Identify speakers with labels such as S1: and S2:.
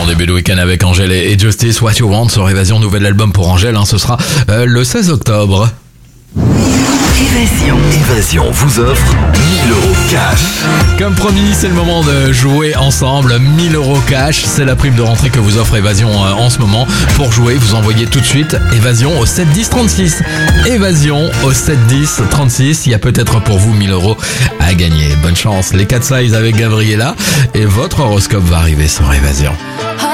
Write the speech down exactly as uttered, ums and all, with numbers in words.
S1: Bon début de week-end avec Angèle et Justice, What You Want sur Évasion, nouvel album pour Angèle, hein, ce sera euh, le seize octobre.
S2: Évasion. Évasion vous offre mille euros cash.
S1: Comme promis, c'est le moment de jouer ensemble. mille euros cash, c'est la prime de rentrée que vous offre Évasion euh, en ce moment. Pour jouer, vous envoyez tout de suite Évasion au sept dix trente-six. Évasion au sept dix trente-six. Il y a peut-être pour vous mille euros à gagner. Bonne chance. Les quatre Size avec Gabriella et votre horoscope va arriver sur Évasion.